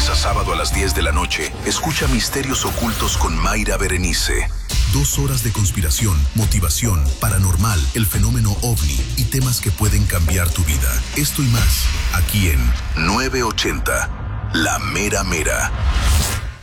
lunes a sábado a las 10 de la noche, escucha Misterios Ocultos con Mayra Berenice. 2 horas de conspiración, motivación, paranormal, el fenómeno OVNI y temas que pueden cambiar tu vida. Esto y más, aquí en 980, La Mera Mera.